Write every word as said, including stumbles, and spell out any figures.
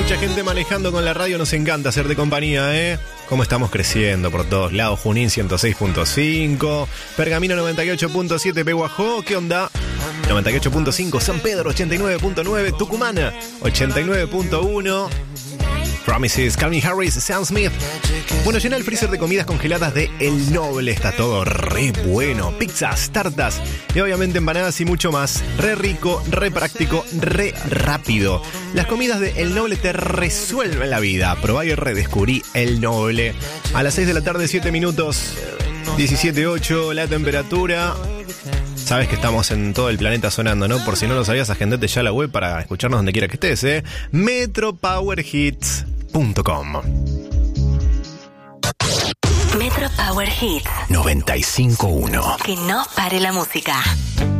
mucha gente manejando con la radio, nos encanta hacer de compañía, ¿eh? Cómo estamos creciendo por todos lados. Junín ciento seis punto cinco, Pergamino noventa y ocho punto siete, Pehuajó, ¿qué onda? noventa y ocho punto cinco, San Pedro ochenta y nueve punto nueve, Tucumana ochenta y nueve punto uno, Promises, Calvin Harris, Sam Smith. Bueno, llena el freezer de comidas congeladas de El Noble. Está todo re bueno. Pizzas, tartas y obviamente empanadas y mucho más. Re rico, re práctico, re rápido. Las comidas de El Noble te resuelven la vida. Probá y redescubrí El Noble. A las seis de la tarde, siete minutos. diecisiete ocho la temperatura. Sabes que estamos en todo el planeta sonando, ¿no? Por si no lo sabías, agendate ya la web para escucharnos donde quiera que estés, ¿eh? metro power hits punto com. Metro Power Hits noventa y cinco punto uno. Que no pare la música.